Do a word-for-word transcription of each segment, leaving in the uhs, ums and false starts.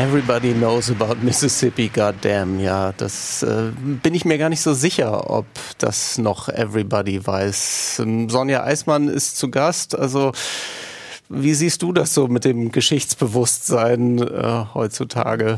Everybody knows about Mississippi, goddamn. Ja, das äh, bin ich mir gar nicht so sicher, ob das noch everybody weiß. Ähm, Sonja Eismann ist zu Gast. Also, wie siehst du das so mit dem Geschichtsbewusstsein äh, heutzutage?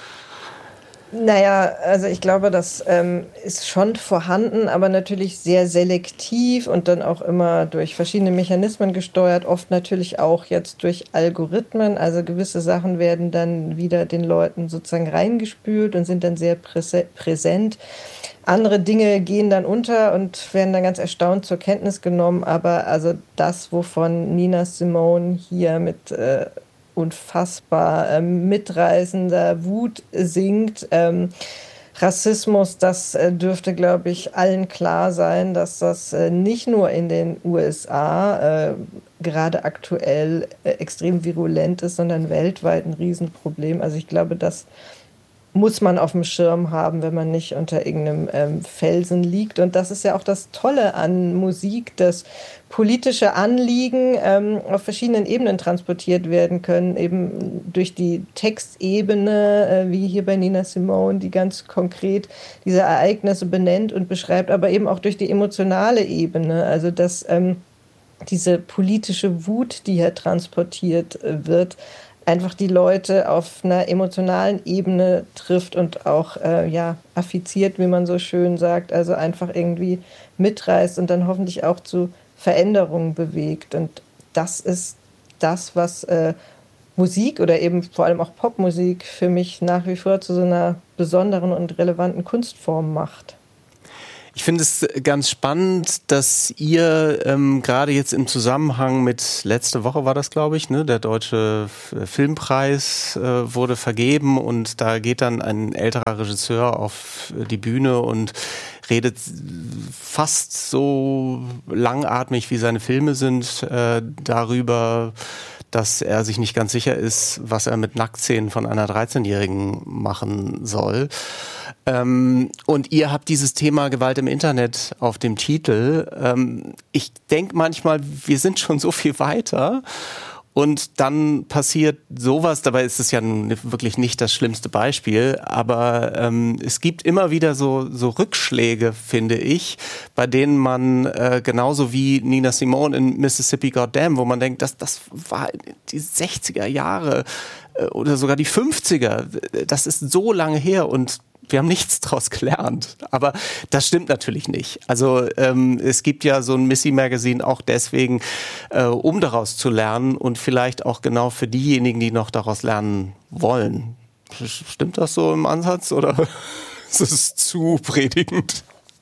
Naja, also ich glaube, das ähm, ist schon vorhanden, aber natürlich sehr selektiv und dann auch immer durch verschiedene Mechanismen gesteuert, oft natürlich auch jetzt durch Algorithmen. Also gewisse Sachen werden dann wieder den Leuten sozusagen reingespült und sind dann sehr präse- präsent. Andere Dinge gehen dann unter und werden dann ganz erstaunt zur Kenntnis genommen. Aber also das, wovon Nina Simone hier mit äh, unfassbar ähm, mitreißender Wut singt. Ähm, Rassismus, das äh, dürfte, glaube ich, allen klar sein, dass das äh, nicht nur in den U S A äh, gerade aktuell äh, extrem virulent ist, sondern weltweit ein Riesenproblem. Also ich glaube, das muss man auf dem Schirm haben, wenn man nicht unter irgendeinem ähm, Felsen liegt. Und das ist ja auch das Tolle an Musik, dass politische Anliegen ähm, auf verschiedenen Ebenen transportiert werden können, eben durch die Textebene, äh, wie hier bei Nina Simone, die ganz konkret diese Ereignisse benennt und beschreibt, aber eben auch durch die emotionale Ebene, also dass ähm, diese politische Wut, die hier transportiert äh, wird, einfach die Leute auf einer emotionalen Ebene trifft und auch äh, ja, affiziert, wie man so schön sagt, also einfach irgendwie mitreißt und dann hoffentlich auch zu Veränderungen bewegt. Und das ist das, was äh, Musik oder eben vor allem auch Popmusik für mich nach wie vor zu so einer besonderen und relevanten Kunstform macht. Ich finde es ganz spannend, dass ihr ähm, gerade jetzt im Zusammenhang mit, letzte Woche war das, glaube ich, ne, der Deutsche Filmpreis äh, wurde vergeben und da geht dann ein älterer Regisseur auf die Bühne und redet fast so langatmig, wie seine Filme sind, äh, darüber, dass er sich nicht ganz sicher ist, was er mit Nacktszenen von einer dreizehnjährigen machen soll. Ähm, und ihr habt dieses Thema Gewalt im Internet auf dem Titel. Ähm, ich denke manchmal, wir sind schon so viel weiter. Und dann passiert sowas, dabei ist es ja wirklich nicht das schlimmste Beispiel, aber ähm, es gibt immer wieder so, so Rückschläge, finde ich, bei denen man äh, genauso wie Nina Simone in Mississippi Goddamn, wo man denkt, das, das war die sechziger Jahre äh, oder sogar die fünfziger, das ist so lange her und wir haben nichts draus gelernt, aber das stimmt natürlich nicht. Also ähm, es gibt ja so ein Missy Magazine auch deswegen, äh, um daraus zu lernen und vielleicht auch genau für diejenigen, die noch daraus lernen wollen. Stimmt das so im Ansatz oder ist es zu predigend?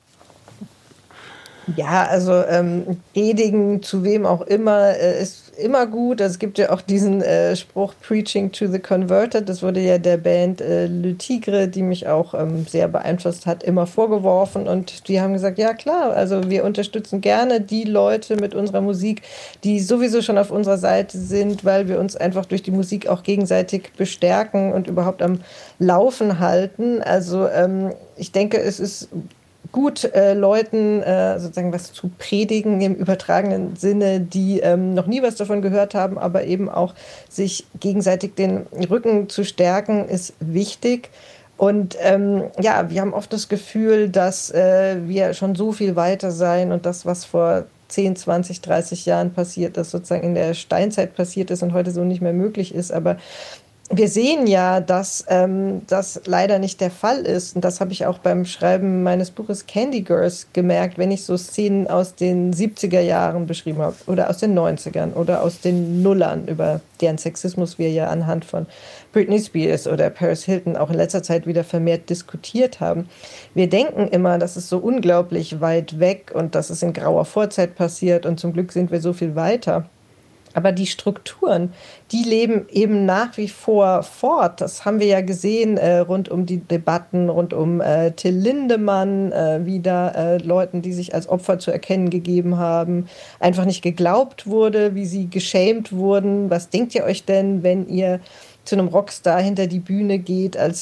Ja, also ähm, predigen zu wem auch immer äh, ist immer gut. Also es gibt ja auch diesen äh, Spruch Preaching to the Converted. Das wurde ja der Band äh, Le Tigre, die mich auch ähm, sehr beeinflusst hat, immer vorgeworfen. Und die haben gesagt, ja klar, also wir unterstützen gerne die Leute mit unserer Musik, die sowieso schon auf unserer Seite sind, weil wir uns einfach durch die Musik auch gegenseitig bestärken und überhaupt am Laufen halten. Also ähm, ich denke, es ist gut, äh, Leuten äh, sozusagen was zu predigen im übertragenen Sinne, die ähm, noch nie was davon gehört haben, aber eben auch sich gegenseitig den Rücken zu stärken, ist wichtig. Und ähm, ja, wir haben oft das Gefühl, dass äh, wir schon so viel weiter sein und das, was vor zehn, zwanzig, dreißig Jahren passiert ist, sozusagen in der Steinzeit passiert ist und heute so nicht mehr möglich ist. Aber wir sehen ja, dass ähm, das leider nicht der Fall ist. Und das habe ich auch beim Schreiben meines Buches Candy Girls gemerkt, wenn ich so Szenen aus den siebziger Jahren beschrieben habe oder aus den neunzigern oder aus den Nullern, über deren Sexismus wir ja anhand von Britney Spears oder Paris Hilton auch in letzter Zeit wieder vermehrt diskutiert haben. Wir denken immer, das ist so unglaublich weit weg und dass es in grauer Vorzeit passiert und zum Glück sind wir so viel weiter. Aber die Strukturen, die leben eben nach wie vor fort. Das haben wir ja gesehen äh, rund um die Debatten, rund um äh, Till Lindemann, äh, wieder äh, Leuten, die sich als Opfer zu erkennen gegeben haben, einfach nicht geglaubt wurde, wie sie geschämt wurden. Was denkt ihr euch denn, wenn ihr zu einem Rockstar hinter die Bühne geht, als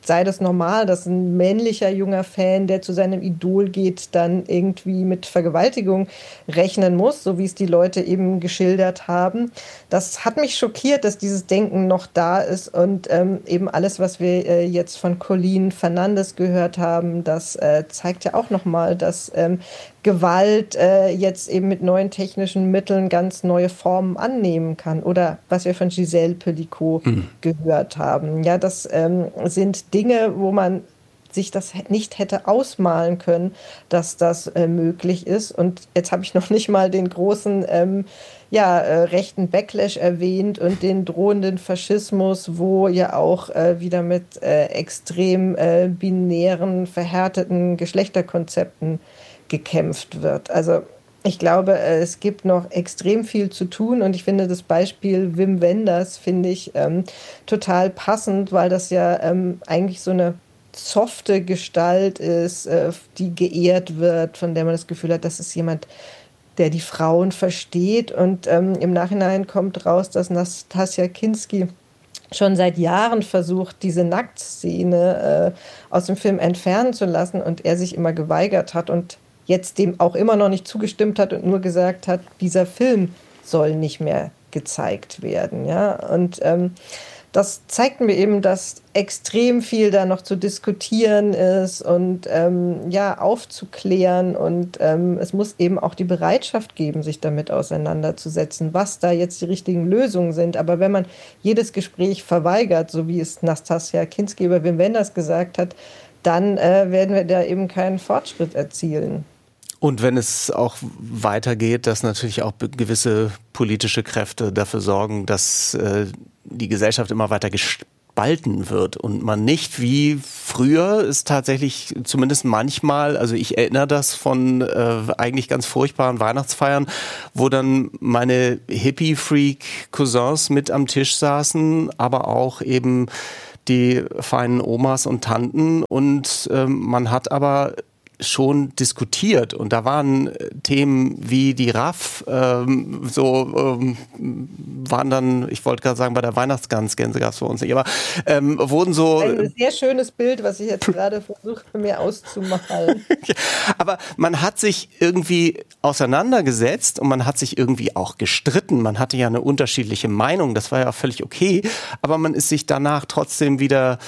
sei das normal, dass ein männlicher junger Fan, der zu seinem Idol geht, dann irgendwie mit Vergewaltigung rechnen muss, so wie es die Leute eben geschildert haben. Das hat mich schockiert, dass dieses Denken noch da ist und ähm, eben alles, was wir äh, jetzt von Colleen Fernandes gehört haben, das äh, zeigt ja auch nochmal, dass ähm, Gewalt äh, jetzt eben mit neuen technischen Mitteln ganz neue Formen annehmen kann. Oder was wir von Giselle Pelicot mhm. gehört haben. Ja, das ähm, sind Dinge, wo man sich das nicht hätte ausmalen können, dass das äh, möglich ist. Und jetzt habe ich noch nicht mal den großen ähm, ja, äh, rechten Backlash erwähnt und den drohenden Faschismus, wo ja auch äh, wieder mit äh, extrem äh, binären, verhärteten Geschlechterkonzepten gekämpft wird. Also ich glaube, es gibt noch extrem viel zu tun und ich finde das Beispiel Wim Wenders finde ich ähm, total passend, weil das ja ähm, eigentlich so eine softe Gestalt ist, äh, die geehrt wird, von der man das Gefühl hat, das ist jemand, der die Frauen versteht und ähm, im Nachhinein kommt raus, dass Nastassja Kinski schon seit Jahren versucht, diese Nacktszene äh, aus dem Film entfernen zu lassen und er sich immer geweigert hat und jetzt dem auch immer noch nicht zugestimmt hat und nur gesagt hat, dieser Film soll nicht mehr gezeigt werden. Ja? Und ähm, das zeigt mir eben, dass extrem viel da noch zu diskutieren ist und ähm, ja, aufzuklären. Und ähm, es muss eben auch die Bereitschaft geben, sich damit auseinanderzusetzen, was da jetzt die richtigen Lösungen sind. Aber wenn man jedes Gespräch verweigert, so wie es Nastassja Kinski über Wim Wenders gesagt hat, dann äh, werden wir da eben keinen Fortschritt erzielen. Und wenn es auch weitergeht, dass natürlich auch gewisse politische Kräfte dafür sorgen, dass äh, die Gesellschaft immer weiter gespalten wird und man nicht wie früher ist tatsächlich zumindest manchmal, also ich erinnere das von äh, eigentlich ganz furchtbaren Weihnachtsfeiern, wo dann meine Hippie-Freak-Cousins mit am Tisch saßen, aber auch eben die feinen Omas und Tanten und äh, man hat aber schon diskutiert und da waren Themen wie die R A F ähm, so ähm, waren dann, ich wollte gerade sagen, bei der Weihnachtsgans, Gänse gab es bei uns nicht, aber ähm, wurden so... Ein sehr schönes Bild, was ich jetzt gerade versuche, mir auszumalen. Aber man hat sich irgendwie auseinandergesetzt und man hat sich irgendwie auch gestritten. Man hatte ja eine unterschiedliche Meinung, das war ja auch völlig okay, aber man ist sich danach trotzdem wieder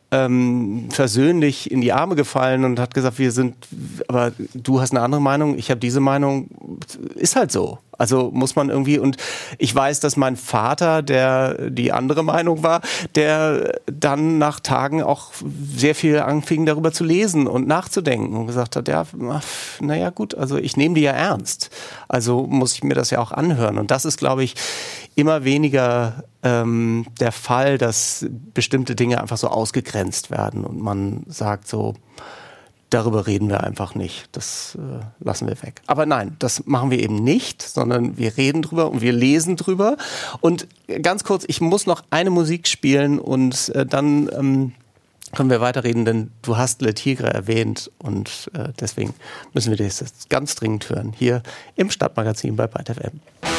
Ähm, versöhnlich in die Arme gefallen und hat gesagt, wir sind, aber du hast eine andere Meinung, ich habe diese Meinung, ist halt so. Also muss man irgendwie, und ich weiß, dass mein Vater, der die andere Meinung war, der dann nach Tagen auch sehr viel anfing, darüber zu lesen und nachzudenken und gesagt hat, ja, naja gut, also ich nehme die ja ernst. Also muss ich mir das ja auch anhören. Und das ist, glaube ich, immer weniger ähm, der Fall, dass bestimmte Dinge einfach so ausgegrenzt werden und man sagt so, darüber reden wir einfach nicht. Das äh, lassen wir weg. Aber nein, das machen wir eben nicht, sondern wir reden drüber und wir lesen drüber. Und ganz kurz, ich muss noch eine Musik spielen und äh, dann ähm, können wir weiterreden, denn du hast Le Tigre erwähnt und äh, deswegen müssen wir das jetzt ganz dringend hören. Hier im Stadtmagazin bei Byte F M.